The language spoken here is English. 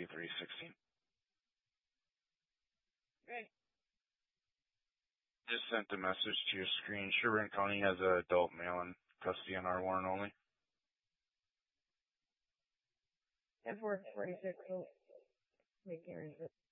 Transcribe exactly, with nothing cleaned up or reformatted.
fifty-three sixteen. Okay. Just sent a message to your screen. Sherburne County has an adult male in custody on our warrant only. ten four forty-six, so make it.